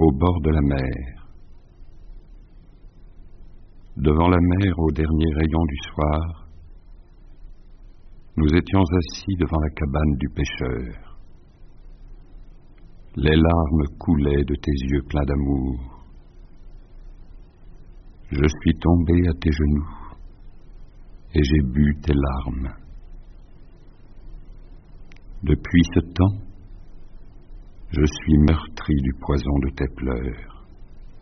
au bord de la mer. Devant la mer, au dernier rayon du soir, nous étions assis devant la cabane du pêcheur. Les larmes coulaient de tes yeux pleins d'amour. Je suis tombé à tes genoux et j'ai bu tes larmes. Depuis ce temps, je suis meurtri du poison de tes pleurs.